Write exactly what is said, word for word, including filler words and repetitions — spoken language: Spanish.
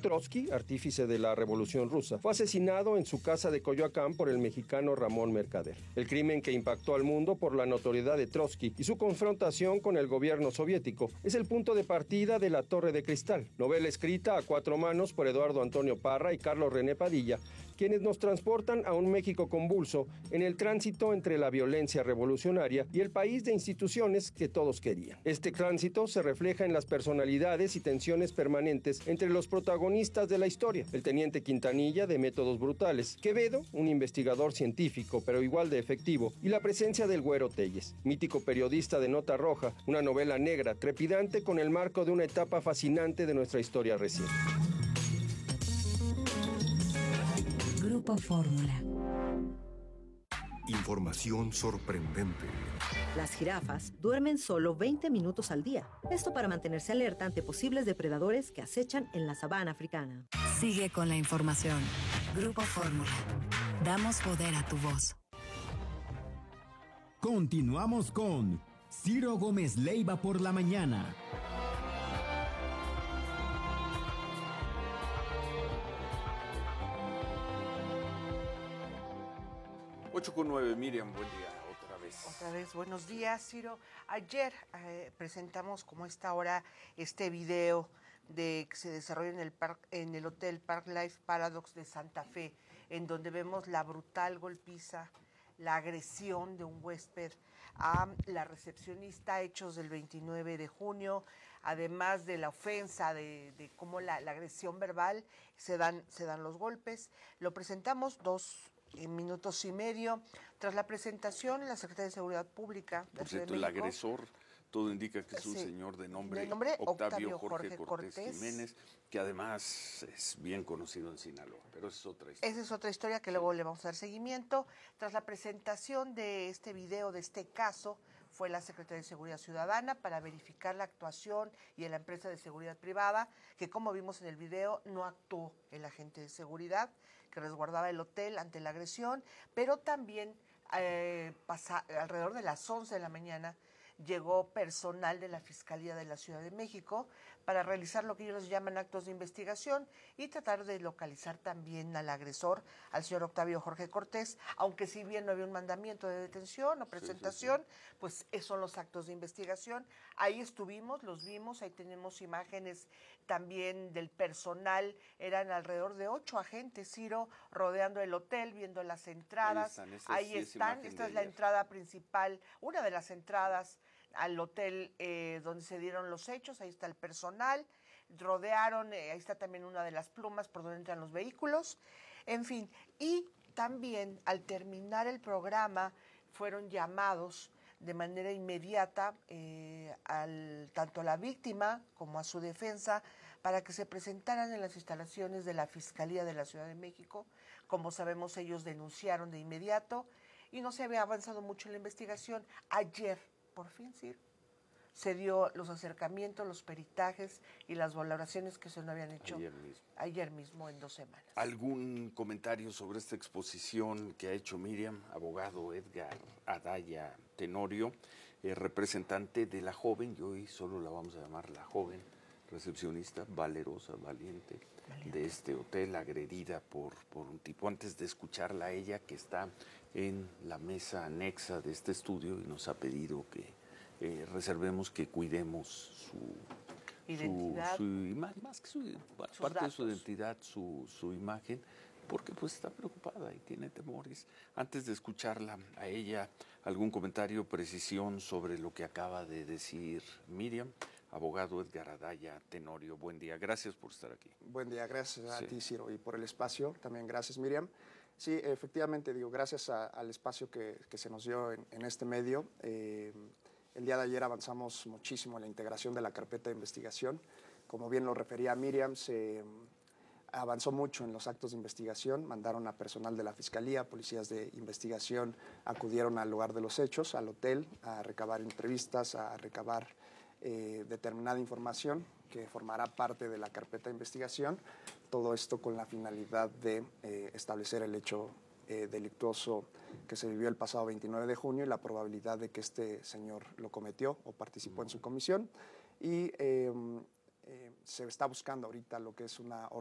Trotsky, artífice de la Revolución Rusa, fue asesinado en su casa de Coyoacán por el mexicano Ramón Mercader. El crimen que impactó al mundo por la notoriedad de Trotsky y su confrontación con el gobierno soviético es el punto de partida de La Torre de Cristal, novela escrita a cuatro manos por Eduardo Antonio Parra y Carlos René Padilla, quienes nos transportan a un México convulso en el tránsito entre la violencia revolucionaria y el país de instituciones que todos querían. Este tránsito se refleja en las personalidades y tensiones permanentes entre los protagonistas de la historia: el teniente Quintanilla, de métodos brutales; Quevedo, un investigador científico pero igual de efectivo; y la presencia del Güero Telles, mítico periodista de Nota Roja, una novela negra trepidante con el marco de una etapa fascinante de nuestra historia reciente. Grupo Fórmula. Información sorprendente. Las jirafas duermen solo veinte minutos al día. Esto para mantenerse alerta ante posibles depredadores que acechan en la sabana africana. Sigue con la información. Grupo Fórmula. Damos poder a tu voz. Continuamos con Ciro Gómez Leiva por la mañana. ocho con nueve, Miriam, buen día, otra vez. Otra vez, buenos días, Ciro. Ayer eh, presentamos como esta hora este video de que se desarrolla en el park, en el Hotel Park Life Paradox de Santa Fe, en donde vemos la brutal golpiza, la agresión de un huésped a la recepcionista, hechos del veintinueve de junio, además de la ofensa, de, de cómo la, la agresión verbal, se dan, se dan los golpes. Lo presentamos dos en minutos y medio. Tras la presentación, la Secretaría de Seguridad Pública de Por Ciudad cierto, de el México, agresor, todo indica que es un sí, señor de nombre, de nombre Octavio, Octavio Jorge, Jorge Cortés, Cortés Jiménez, que además es bien conocido en Sinaloa, pero esa es otra historia. Esa es otra historia que luego le vamos a dar seguimiento. Tras la presentación de este video, de este caso, fue la Secretaría de Seguridad Ciudadana para verificar la actuación y en la empresa de seguridad privada, que como vimos en el video, no actuó el agente de seguridad que resguardaba el hotel ante la agresión, pero también eh, pasa, alrededor de las once de la mañana llegó personal de la Fiscalía de la Ciudad de México para realizar lo que ellos llaman actos de investigación y tratar de localizar también al agresor, al señor Octavio Jorge Cortés, aunque si bien no había un mandamiento de detención o presentación, sí, sí, sí. pues esos son los actos de investigación. Ahí estuvimos, los vimos, ahí tenemos imágenes también del personal, eran alrededor de ocho agentes, Ciro, rodeando el hotel, viendo las entradas. Ahí están, ahí sí están. Esta es la entrada principal, una de las entradas al hotel eh, donde se dieron los hechos. Ahí está el personal, rodearon, eh, ahí está también una de las plumas por donde entran los vehículos, en fin. Y también al terminar el programa fueron llamados de manera inmediata eh, al, tanto a la víctima como a su defensa para que se presentaran en las instalaciones de la Fiscalía de la Ciudad de México. Como sabemos, ellos denunciaron de inmediato y no se había avanzado mucho en la investigación. Ayer, por fin, sí, se dio los acercamientos, los peritajes y las valoraciones que se no habían hecho ayer mismo. ayer mismo en dos semanas. ¿Algún comentario sobre esta exposición que ha hecho Miriam, abogado Edgar Adaya Tenorio, eh, representante de la joven, y hoy solo la vamos a llamar la joven recepcionista, valerosa, valiente, valiente. de este hotel, agredida por, por un tipo, antes de escucharla a ella, que está en la mesa anexa de este estudio y nos ha pedido que eh, reservemos, que cuidemos su identidad, su, su imagen, más que su, parte datos. de su identidad, su, su imagen, porque pues está preocupada y tiene temores. Antes de escucharla a ella, algún comentario, precisión sobre lo que acaba de decir Miriam. Abogado Edgar Adaya Tenorio, buen día, gracias por estar aquí. Buen día, gracias a sí. ti, Ciro, y por el espacio, también gracias, Miriam. Sí, efectivamente, digo, gracias a, al espacio que, que se nos dio en, en este medio. Eh, el día de ayer avanzamos muchísimo en la integración de la carpeta de investigación. Como bien lo refería Miriam, se avanzó mucho en los actos de investigación, mandaron a personal de la Fiscalía, policías de investigación acudieron al lugar de los hechos, al hotel, a recabar entrevistas, a recabar Eh, determinada información que formará parte de la carpeta de investigación, todo esto con la finalidad de eh, establecer el hecho eh, delictuoso que se vivió el pasado veintinueve de junio y la probabilidad de que este señor lo cometió o participó en su comisión, y eh, eh, se está buscando ahorita lo que es una